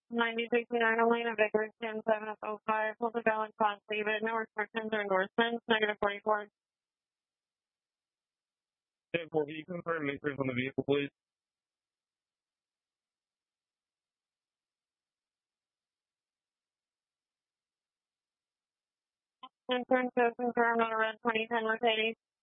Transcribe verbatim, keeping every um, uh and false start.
ninety-six nine Elena Vickers, ten seven oh five, hold the balance on, leave it, no restrictions or endorsements, negative forty-four. ten four, can you confirm makers on the vehicle, please? Insurance says confirmed on a red twenty ten Mercedes.